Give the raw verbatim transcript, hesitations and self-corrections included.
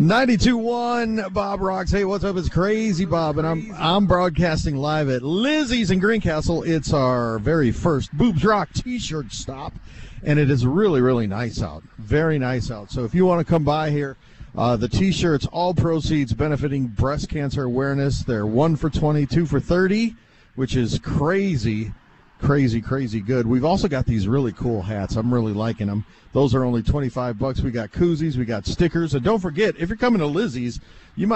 ninety-two point one Bob Rocks. Hey, what's up? It's Crazy Bob, and I'm I'm broadcasting live at Lizzie's in Greencastle. It's our very first Boobs Rock T-shirt stop, and it is really, really nice out. Very nice out. So if you want to come by here, uh, the T-shirts, all proceeds benefiting breast cancer awareness. They're one for twenty, two for thirty, which is crazy. Crazy, crazy good. We've also got these really cool hats. I'm really liking them. Those are only twenty-five bucks. We got koozies, we got stickers, and don't forget, if you're coming to Lizzie's, you might